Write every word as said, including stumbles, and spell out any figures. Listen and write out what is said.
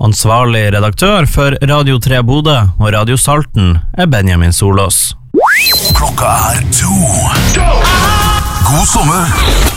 Ansvarlig redaktør for Radio tre Bodø og Radio Salten er Benjamin Solås. Klokka er to. God sommer!